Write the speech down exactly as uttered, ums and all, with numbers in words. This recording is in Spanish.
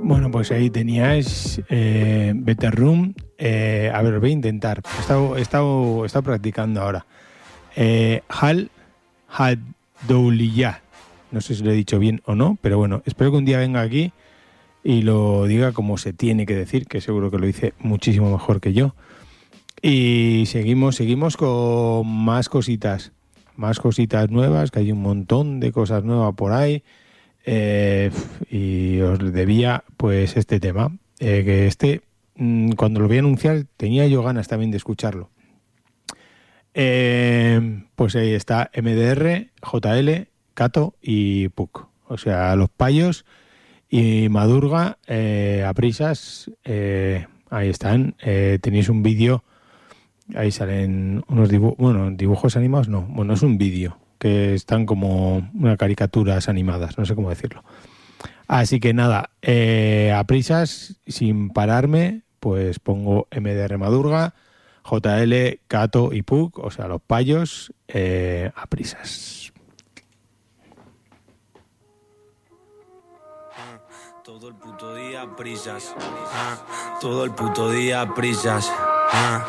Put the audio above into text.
Bueno, pues ahí teníais eh, Better Room. Eh, a ver, voy a intentar. He estado, he estado, he estado practicando ahora. Eh, Hal Hadouliyah. No sé si lo he dicho bien o no, pero bueno, espero que un día venga aquí y lo diga como se tiene que decir, que seguro que lo dice muchísimo mejor que yo. Y seguimos, seguimos con más cositas, más cositas nuevas, que hay un montón de cosas nuevas por ahí. Eh, y os debía pues este tema, eh, que este, mmm, cuando lo voy a anunciar, tenía yo ganas también de escucharlo. Eh, pues ahí está M D R, J L, Cato y Puck. O sea, los payos y Madurga eh, a prisas. Eh, ahí están. Eh, tenéis un vídeo. Ahí salen unos dibujos. Bueno, dibujos animados no. Bueno, es un vídeo. Que están como unas caricaturas animadas. No sé cómo decirlo. Así que nada. Eh, a prisas, sin pararme, pues pongo M D R Madurga, J L, Cato y Puck, o sea, los payos, eh, a prisas. Todo el puto día prisas. Ah, todo el puto día prisas. Ah.